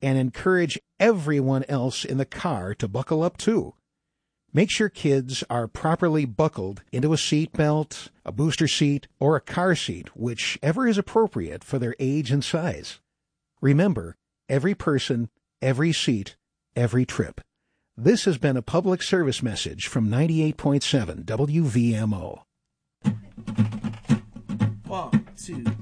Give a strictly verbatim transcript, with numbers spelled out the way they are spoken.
and encourage everyone else in the car to buckle up too. Make sure kids are properly buckled into a seat belt, a booster seat, or a car seat, whichever is appropriate for their age and size. Remember, every person, every seat, every trip. This has been a public service message from ninety-eight point seven W V M O. One, two,